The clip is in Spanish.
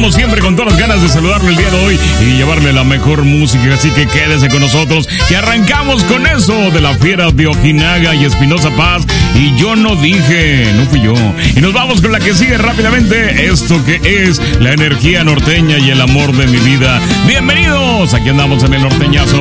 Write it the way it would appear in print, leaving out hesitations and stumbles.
como siempre, con todas las ganas de saludarlo el día de hoy y llevarle la mejor música. Así que quédese con nosotros, que arrancamos con eso de la fiera de Ojinaga y Espinosa Paz. Y yo no dije, no fui yo. Y nos vamos con la que sigue rápidamente. Esto que es la energía norteña y el amor de mi vida. Bienvenidos, aquí andamos en el norteñazo.